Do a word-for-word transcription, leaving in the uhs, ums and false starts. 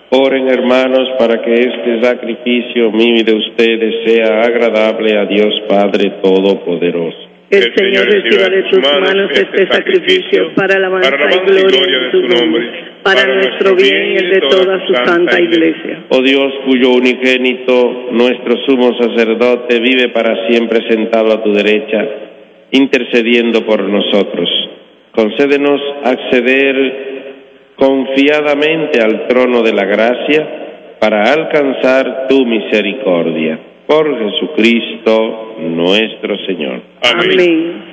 Oren, hermanos, para que este sacrificio mío y de ustedes sea agradable a Dios Padre Todopoderoso. El, el Señor reciba de tus manos este sacrificio para alabanza y gloria de su nombre, para nuestro bien y el de toda su santa iglesia. Oh Dios, cuyo unigénito, nuestro sumo sacerdote, vive para siempre sentado a tu derecha, intercediendo por nosotros. Concédenos acceder confiadamente al trono de la gracia para alcanzar tu misericordia. Por Jesucristo nuestro Señor. Amén. Amén.